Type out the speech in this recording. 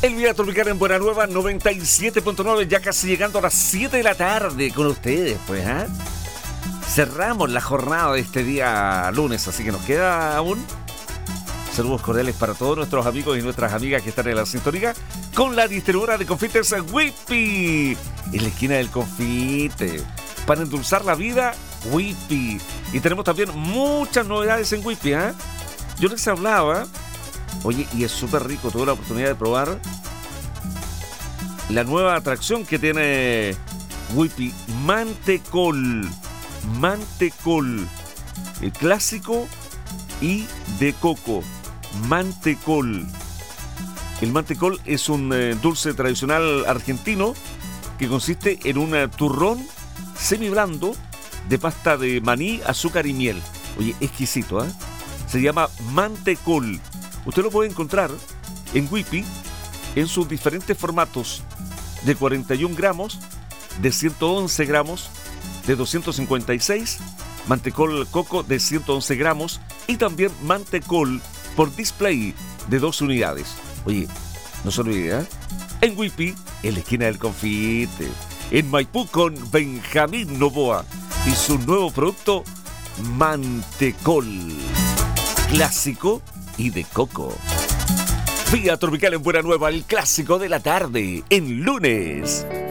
El Vía Tropical en Buena Nueva 97.9, ya casi llegando a las 7 de la tarde con ustedes, pues, ¿ah? Cerramos la jornada de este día lunes, así que nos queda aún saludos cordiales para todos nuestros amigos y nuestras amigas que están en la sintonía con la distribuidora de confites Whippy, en la esquina del confite, para endulzar la vida, Whippy. Y tenemos también muchas novedades en Whippy, ¿ah? Yo les hablaba, oye, y es súper rico, tuve la oportunidad de probar la nueva atracción que tiene Whippy, Mantecol, el clásico y de coco, Mantecol. El mantecol es un dulce tradicional argentino que consiste en un turrón semiblando de pasta de maní, azúcar y miel. Oye, exquisito, ¿eh? Se llama Mantecol. Usted lo puede encontrar en Whippy en sus diferentes formatos de 41 gramos, de 111 gramos, de 256, mantecol coco de 111 gramos y también mantecol por display de 2 unidades. Oye, no se olvide, ¿eh? En Whippy, en la esquina del confite, en Maipú con Benjamín Novoa y su nuevo producto Mantecol, clásico y de coco. Vía Tropical en Buena Nueva, el clásico de la tarde, en lunes.